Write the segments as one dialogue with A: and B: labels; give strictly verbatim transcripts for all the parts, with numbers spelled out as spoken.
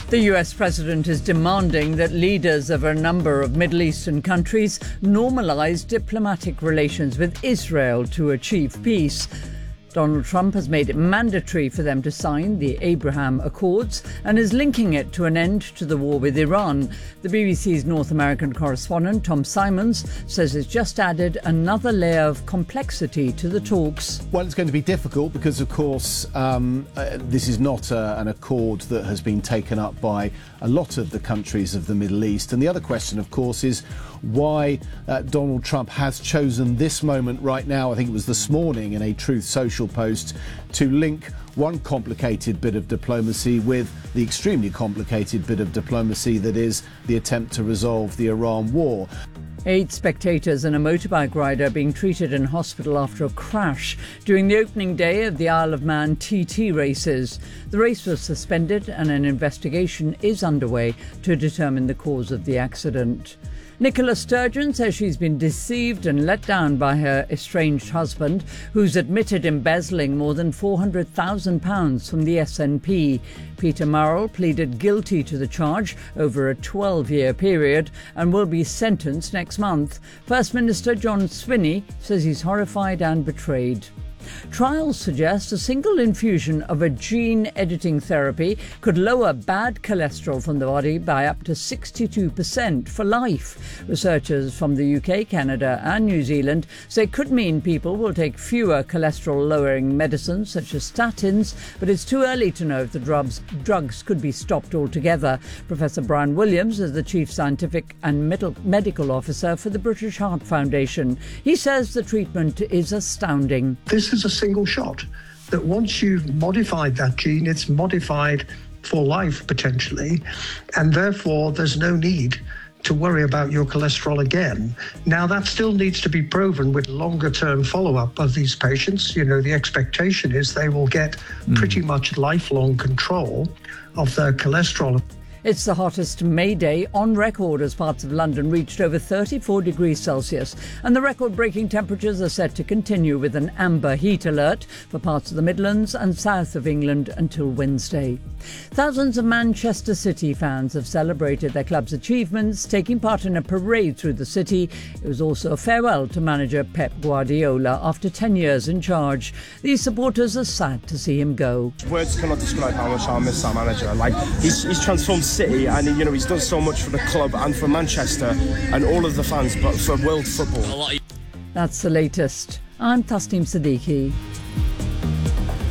A: The U S president is demanding that leaders of a number of Middle Eastern countries normalise diplomatic relations with Israel to achieve peace. Donald Trump has made it mandatory for them to sign the Abraham Accords and is linking it to an end to the war with Iran. The B B C's North American correspondent Tom Simons says it's just added another layer of complexity to the talks.
B: Well, it's going to be difficult because, of course, um, uh, this is not uh, an accord that has been taken up by a lot of the countries of the Middle East. And the other question, of course, is why uh, Donald Trump has chosen this moment right now, I think it was this morning in a Truth Social post, to link one complicated bit of diplomacy with the extremely complicated bit of diplomacy that is the attempt to resolve the Iran war.
A: Eight spectators and a motorbike rider being treated in hospital after a crash during the opening day of the Isle of Man T T races. The race was suspended and an investigation is underway to determine the cause of the accident. Nicola Sturgeon says she's been deceived and let down by her estranged husband, who's admitted embezzling more than four hundred thousand pounds from the S N P. Peter Murrell pleaded guilty to the charge over a twelve-year period and will be sentenced next month. First Minister John Swinney says he's horrified and betrayed. Trials suggest a single infusion of a gene-editing therapy could lower bad cholesterol from the body by up to sixty-two percent for life. Researchers from the U K, Canada and New Zealand say it could mean people will take fewer cholesterol-lowering medicines such as statins, but it's too early to know if the drugs, drugs could be stopped altogether. Professor Brian Williams is the Chief Scientific and Medical Officer for the British Heart Foundation. He says the treatment is astounding.
C: This is a single shot that once you've modified that gene, it's modified for life potentially, and therefore there's no need to worry about your cholesterol again. Now, that still needs to be proven with longer term follow-up of these patients. You know, the expectation is they will get mm. pretty much lifelong control of their cholesterol.
A: It's the hottest May Day on record as parts of London reached over thirty-four degrees Celsius, and the record-breaking temperatures are set to continue with an amber heat alert for parts of the Midlands and south of England until Wednesday. Thousands of Manchester City fans have celebrated their club's achievements, taking part in a parade through the city. It was also a farewell to manager Pep Guardiola after ten years in charge. These supporters are sad to see him go.
D: Words cannot describe how much I miss our manager. Like, he's, he's transformed City, and you know he's done so much for the club and for Manchester and all of the fans, but for world football.
A: That's the latest. I'm Tasneem Siddiqui.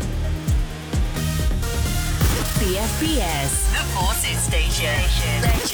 E: The F B S, the Forces Station.